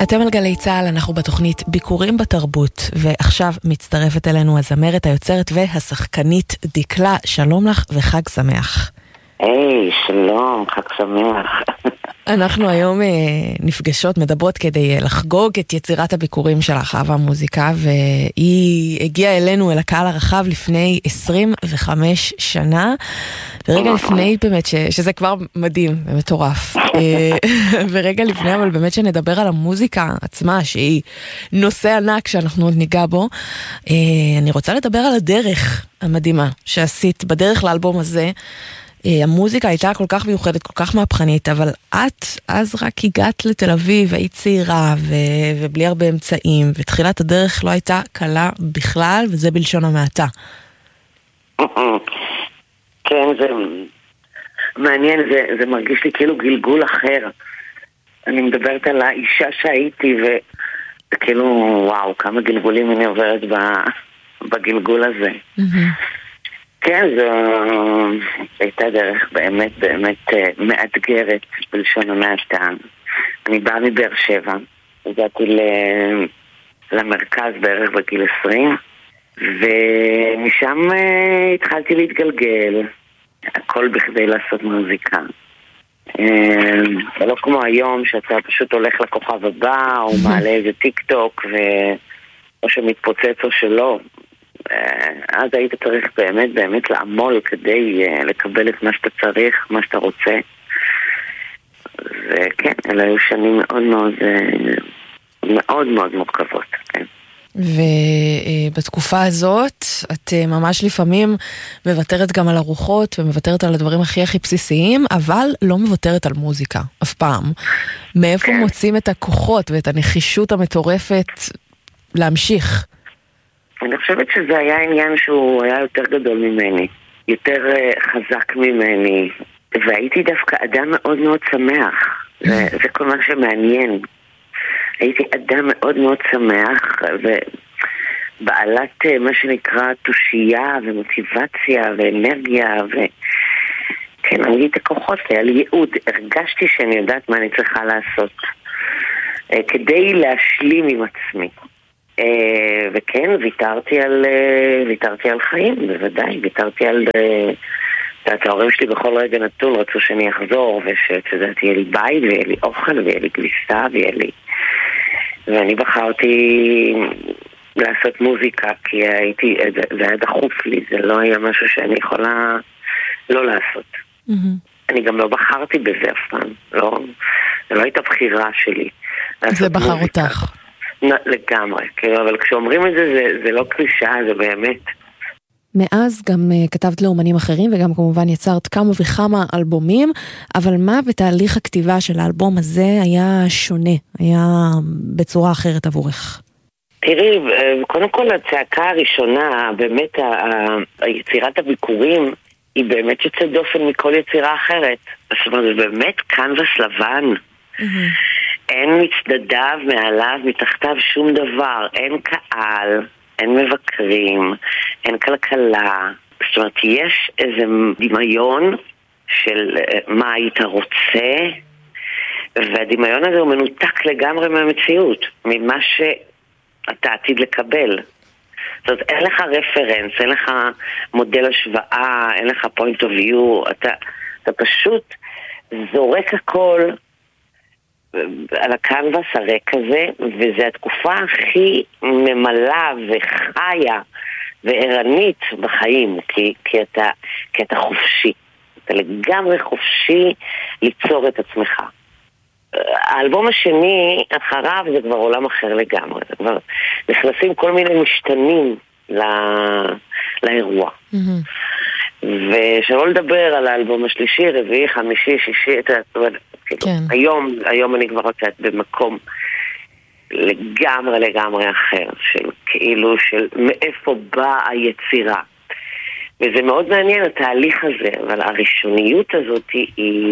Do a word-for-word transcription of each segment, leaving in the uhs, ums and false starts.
אתם על גלי צהל, אנחנו בתוכנית ביקורים בתרבות, ועכשיו מצטרפת אלינו הזמרת, היוצרת והשחקנית דקלה. שלום לך וחג שמח. היי, שלום, חג שמח. אנחנו היום אה, נפגשות, מדברות כדי לחגוג את יצירת הביקורים שלך, אהבה מוזיקה, והיא הגיעה אלינו, אל הקהל הרחב, לפני עשרים וחמש שנה, ורגע לפני באמת, ש, שזה כבר מדהים ומטורף, ורגע לפני אבל באמת שנדבר על המוזיקה עצמה, שהיא נושא ענק שאנחנו עוד ניגע בו, אני רוצה לדבר על הדרך המדהימה שעשית בדרך לאלבום הזה. המוזיקה הייתה כל כך מיוחדת, כל כך מהפכנית, אבל את אז רק הגעת לתל אביב, היית צעירה ו- ובלי הרבה אמצעים, ותחילת הדרך לא הייתה קלה בכלל, וזה בלשון המעטה. כן, זה מעניין, זה, זה מרגיש לי כאילו גלגול אחר. אני מדברת על האישה שהייתי, וכאילו, וואו, כמה גלגולים אני עוברת בגלגול הזה. כן, זו הייתה דרך באמת באמת מאתגרת בלשון המעטה. אני באה מבאר שבע, הגעתי למרכז בערך בגיל עשרים, ומשם התחלתי להתגלגל, הכל בכדי לעשות מוזיקה. זה לא כמו היום שאתה פשוט הולך לכוכב הבא, או מעלה איזה טיק טוק, או שמתפוצץ או שלא. אז היית צריך באמת באמת לעמול כדי לקבל את מה שאתה צריך, מה שאתה רוצה. וכן, אלה היו שנים מאוד מאוד מאוד מאוד מורכבות, כן. ובתקופה הזאת את ממש לפעמים מוותרת גם על ארוחות ומוותרת על הדברים הכי הכי בסיסיים, אבל לא מוותרת על מוזיקה אף פעם. מאיפה כן. מוצאים את הכוחות ואת הנחישות המטורפת להמשיך? אני חושבת שזה היה עניין שהוא היה יותר גדול ממני, יותר uh, חזק ממני, והייתי דווקא אדם מאוד מאוד שמח, זה, זה כל מה שמעניין. הייתי אדם מאוד מאוד שמח, ובעלת uh, מה שנקרא תושייה ומוטיבציה ואנרגיה, וכן, אני את הכוחות, היה לי ייעוד, הרגשתי שאני יודעת מה אני צריכה לעשות, uh, כדי להשלים עם עצמי. Uh, וכן, ויתרתי על, uh, ויתרתי על חיים, בוודאי, ויתרתי על... Uh, ההורים שלי בכל רגע נתון רצו שאני אחזור, ושתדעת, יהיה לי בית, ויהיה לי אוכל, ויהיה לי גליסה, ויהיה לי... ואני בחרתי לעשות מוזיקה, כי הייתי, זה, זה היה דחוף לי, זה לא היה משהו שאני יכולה לא לעשות. Mm-hmm. אני גם לא בחרתי בזה אף פעם, לא, זה לא הייתה בחירה שלי. זה בחר מוזיקה. אותך. לגמרי, אבל כשאומרים את זה, זה, זה לא קלישה, זה באמת. מאז גם uh, כתבת לאומנים אחרים, וגם כמובן יצרת כמה וכמה אלבומים, אבל מה בתהליך הכתיבה של האלבום הזה היה שונה, היה בצורה אחרת עבורך? תראי, קודם כל הצעקה הראשונה, באמת יצירת הביקורים, היא באמת יוצאת דופן מכל יצירה אחרת. זאת אומרת, זה באמת קנבס לבן. Mm-hmm. אין מצדדיו, מעליו, מתחתיו שום דבר, אין קהל, אין מבקרים, אין כלכלה. זאת אומרת, יש איזה דמיון של מה היית רוצה, והדמיון הזה הוא מנותק לגמרי מהמציאות, ממה שאתה עתיד לקבל. זאת אומרת, אין לך רפרנס, אין לך מודל השוואה, אין לך point of view, אתה, אתה פשוט זורק הכל על הקנבס הריק הזה, וזו התקופה הכי ממלאה וחיה וערנית בחיים, כי, כי, אתה, כי אתה חופשי. אתה לגמרי חופשי ליצור את עצמך. האלבום השני, אחריו, זה כבר עולם אחר לגמרי. זה כבר נכנסים כל מיני משתנים לא, לאירוע. Mm-hmm. ושלא לדבר על האלבום השלישי, רביעי, חמישי, שישי, אתה יודע, כן. היום, היום אני כבר רוצת במקום לגמרי לגמרי אחר, של כאילו של מאיפה באה היצירה. וזה מאוד מעניין התהליך הזה, אבל הראשוניות הזאת היא,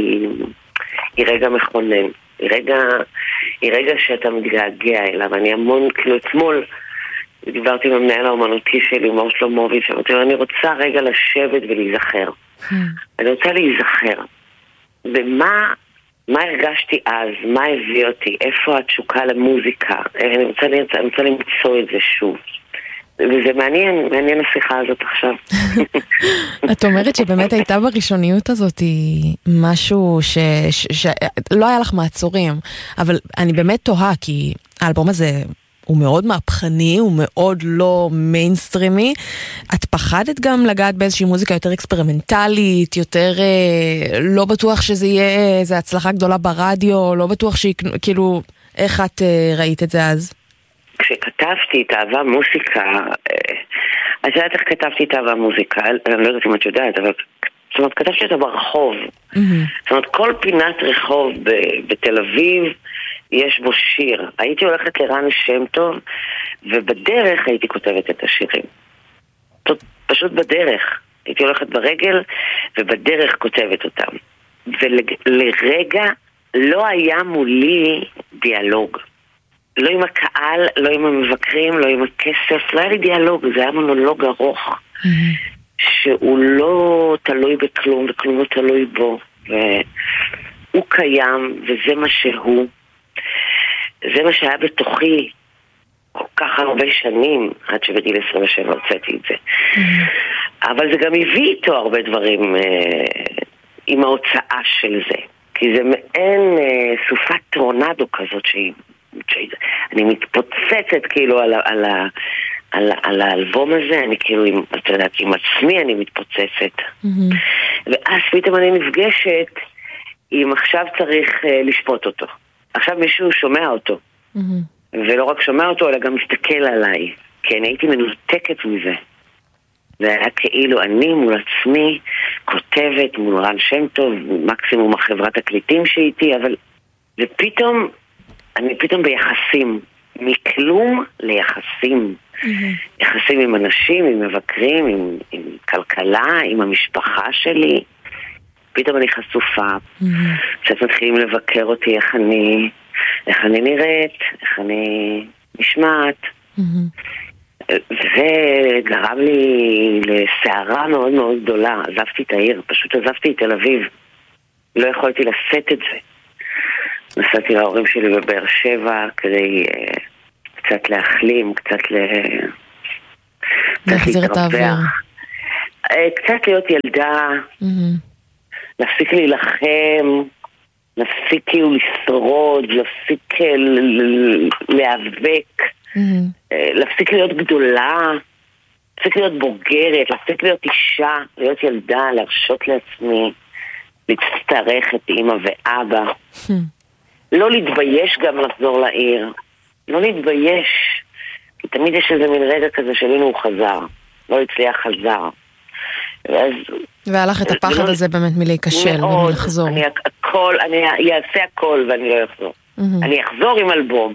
היא רגע מכונן. היא רגע, היא רגע שאתה מתגעגע אליו. אני המון, כאילו אתמול דיברתי עם המנהל האומנותי שלי, מור שלומוביץ', אמרתי לו, אני רוצה רגע לשבת ולהיזכר. Hmm. אני רוצה להיזכר. ומה מה הרגשתי אז, מה הביא אותי, איפה התשוקה למוזיקה, אני רוצה, אני רוצה למצוא את זה שוב. וזה מעניין, מעניין השיחה הזאת עכשיו. את אומרת שבאמת הייתה בראשוניות הזאת משהו שלא היה לך מעצורים, אבל אני באמת תוהה, כי האלבום הזה הוא מאוד מהפכני, הוא מאוד לא מיינסטרימי. את פחדת גם לגעת באיזושהי מוזיקה יותר אקספרימנטלית, יותר לא בטוח שזה יהיה איזו הצלחה גדולה ברדיו, לא בטוח שכאילו, איך את ראית את זה אז? כשכתבתי את אהבה מוזיקה, אז יודעת איך כתבתי את אהבה מוזיקה, אני לא יודעת אם את יודעת, אבל זאת אומרת, כתבתי אותה ברחוב. זאת אומרת, כל פינת רחוב בתל אביב יש בו שיר. הייתי הולכת לרן שם טוב, ובדרך הייתי כותבת את השירים. פשוט בדרך. הייתי הולכת ברגל, ובדרך כותבת אותם. ולרגע לא היה מולי דיאלוג. לא עם הקהל, לא עם המבקרים, לא עם הכסף, לא היה לי דיאלוג, זה היה מונולוג ארוך, mm-hmm. שהוא לא תלוי בכלום, וכלום לא תלוי בו, והוא קיים, וזה מה שהוא. זה מה שהיה בתוכי כל כך הרבה שנים, עד שבגיל עשרים ושבע הוצאתי את זה. Mm-hmm. אבל זה גם הביא איתו הרבה דברים אה, עם ההוצאה של זה, כי זה מעין אה, סופת טורנדו כזאת שהיא, אני מתפוצצת כאילו על, על, על, על האלבום הזה, אני כאילו, עם, את יודעת, עם עצמי אני מתפוצצת. Mm-hmm. ואז פתאום אני נפגשת אם עכשיו צריך uh, לשפוט אותו. עכשיו מישהו שומע אותו. Mm-hmm. ולא רק שומע אותו, אלא גם מסתכל עליי. כי אני הייתי מנותקת מזה. זה היה כאילו אני מול עצמי כותבת מול רן שם טוב, מקסימום החברת הקליטים שאיתי, אבל ופתאום אני פתאום ביחסים, מכלום ליחסים. Mm-hmm. יחסים עם אנשים, עם מבקרים, עם, עם כלכלה, עם המשפחה שלי. פתאום אני חשופה. Mm-hmm. קצת מתחילים לבקר אותי איך אני, איך אני נראית, איך אני נשמעת. Mm-hmm. וזה גרם לי לסערה מאוד מאוד גדולה. עזבתי את העיר, פשוט עזבתי את תל אביב. לא יכולתי לשאת את זה. נסעתי להורים שלי בבאר שבע כדי uh, קצת להחלים, קצת ל... להחזיר את האוויר. Uh, קצת להיות ילדה, mm-hmm. להפסיק להילחם, להפסיק כאילו לשרוד, להפסיק להיאבק, mm-hmm. uh, להפסיק להיות גדולה, להפסיק להיות בוגרת, להפסיק להיות אישה, להיות ילדה, להרשות לעצמי, להצטרך את אמא ואבא. Mm-hmm. לא להתבייש גם לחזור לעיר. לא להתבייש. כי תמיד יש איזה מין רגע כזה שלינו הוא חזר. לא הצליח חזר. ואז... והלך את הפחד הזה באמת מלהיכשל ומלחזור. אני הכל, אני אעשה הכל ואני לא אחזור. אני אחזור עם אלבום.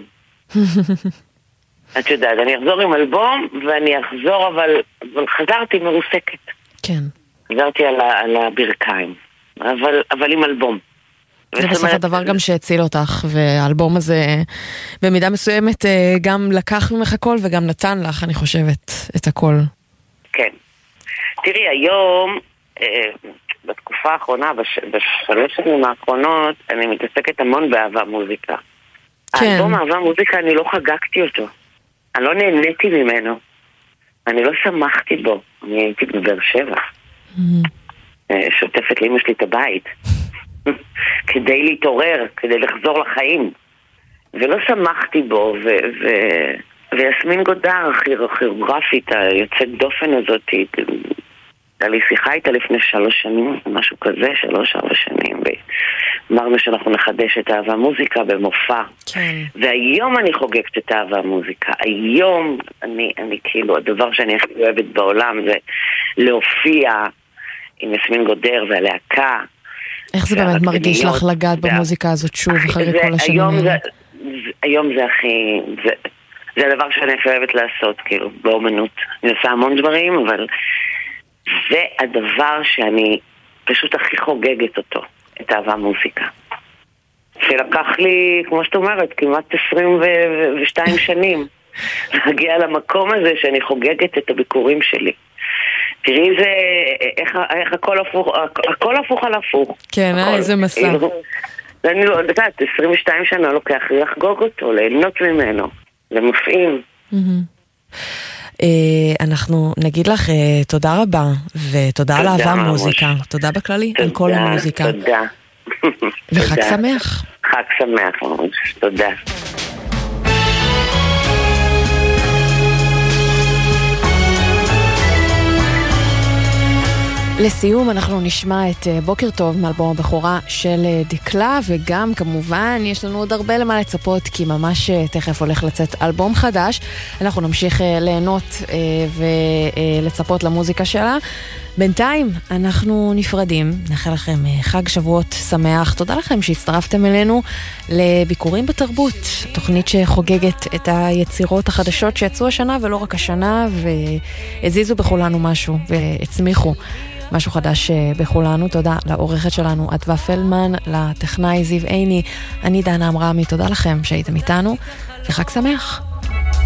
את יודעת, אני אחזור עם אלבום ואני אחזור, אבל חזרתי מרוסקת. כן. חזרתי על הברכיים. אבל עם אלבום. זה בסוף הדבר גם שהציל אותך, והאלבום הזה במידה מסוימת גם לקח ממך הכל וגם נתן לך, אני חושבת, את הכל. כן. תראי, היום, בתקופה האחרונה, בשלוש שנים האחרונות, אני מתעסקת המון באהבה מוזיקה. כן. האלבום אהבה מוזיקה, אני לא חגגתי אותו. אני לא נהניתי ממנו. אני לא שמחתי בו. אני הייתי בבאר שבע. Mm-hmm. שוטפת לאמא שלי את הבית. כדי להתעורר, כדי לחזור לחיים. ולא שמחתי בו, ו... ו... ויסמין גודר, הכירוגרפית, היוצאת דופן הזאת, היה לי שיחה איתה לפני שלוש שנים, משהו כזה, שלוש, ארבע שנים, ואמרנו שאנחנו נחדש את אהבה מוזיקה במופע. כן. והיום אני חוגגת את אהבה מוזיקה. היום אני, אני כאילו, הדבר שאני הכי אוהבת בעולם זה להופיע עם יסמין גודר והלהקה. איך זה באמת מרגיש לך לגעת במוזיקה הזאת שוב אחרי כל השנים? היום זה, היום זה הכי, זה, זה הדבר שאני הכי אוהבת לעשות, כאילו, באומנות. אני עושה המון דברים, אבל זה הדבר שאני פשוט הכי חוגגת אותו, את אהבה מוזיקה. שלקח לי, כמו שאת אומרת, כמעט עשרים ושתיים שנים, להגיע למקום הזה שאני חוגגת את הביקורים שלי. תראי זה, איך, איך הכל הפוך, הכל הפוך על הפוך. כן, אה, איזה מסע. ואני לא יודעת, עשרים ושתיים שנה לוקח לי לחגוג אותו, ליהנות ממנו, למופעים. אנחנו נגיד לך תודה רבה, ותודה על אהבה מוזיקה. תודה בכללי, על כל המוזיקה. תודה. וחג שמח. חג שמח, ממש. תודה. לסיום אנחנו נשמע את בוקר טוב מאלבום הבכורה של דקלה, וגם כמובן יש לנו עוד הרבה למה לצפות, כי ממש תכף הולך לצאת אלבום חדש. אנחנו נמשיך ליהנות ולצפות למוזיקה שלה. בינתיים אנחנו נפרדים, נאחל לכם חג שבועות שמח. תודה לכם שהצטרפתם אלינו לביקורים בתרבות, תוכנית שחוגגת את היצירות החדשות שיצאו השנה ולא רק השנה, והזיזו בכולנו משהו והצמיחו משהו חדש בכולנו. תודה לעורכת שלנו עטווה פלדמן, לטכנאי זיו עיני, אני דנה אמרמי. תודה לכם שהייתם איתנו, וחג שמח.